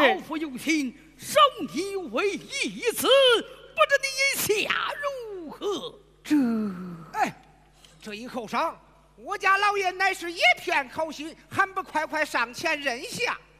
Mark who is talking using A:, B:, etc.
A: 老夫有心收你为义子，不知你意下如何？
B: 这一口上，我家老爷乃是一片口虚，还不快快上前认下？